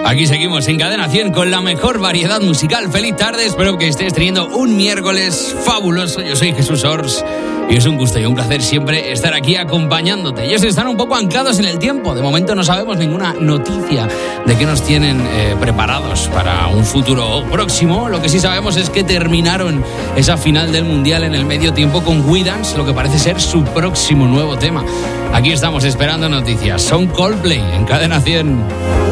Aquí seguimos en Cadena 100 con la mejor variedad musical. Feliz tarde, espero que estés teniendo un miércoles fabuloso. Yo soy Jesús Ors y es un gusto y un placer siempre estar aquí acompañándote. Ellos están un poco anclados en el tiempo. De momento no sabemos ninguna noticia de qué nos tienen preparados para un futuro próximo. Lo que sí sabemos es que terminaron esa final del Mundial en el medio tiempo con We Dance, lo que parece ser su próximo nuevo tema. Aquí estamos esperando noticias. Son Coldplay en Cadena 100.